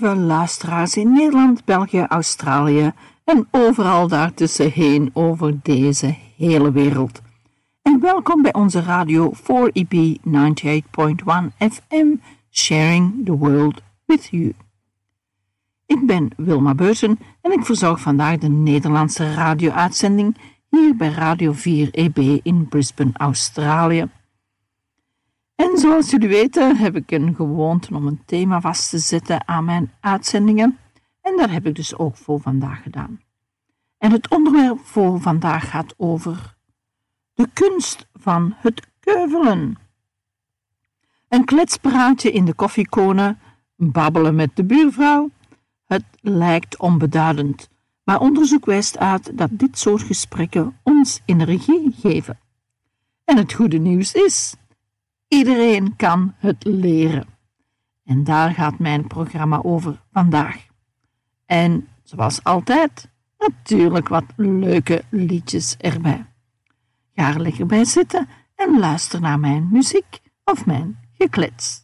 lieve luisteraars in Nederland, België, Australië en overal daartussenheen over deze hele wereld. En welkom bij onze radio 4EP 98.1 FM, Sharing the World with You. Ik ben Wilma Beurten en ik verzorg vandaag de Nederlandse radio-uitzending hier bij Radio 4EB in Brisbane, Australië. En zoals jullie weten heb ik een gewoonte om een thema vast te zetten aan mijn uitzendingen. En dat heb ik dus ook voor vandaag gedaan. En het onderwerp voor vandaag gaat over de kunst van het keuvelen. Een kletspraatje in de koffiekonen, babbelen met de buurvrouw. Het lijkt onbeduidend, maar onderzoek wijst uit dat dit soort gesprekken ons energie geven. En het goede nieuws is: iedereen kan het leren. En daar gaat mijn programma over vandaag. En zoals altijd, natuurlijk wat leuke liedjes erbij. Ga er lekker bij zitten en luister naar mijn muziek of mijn geklets.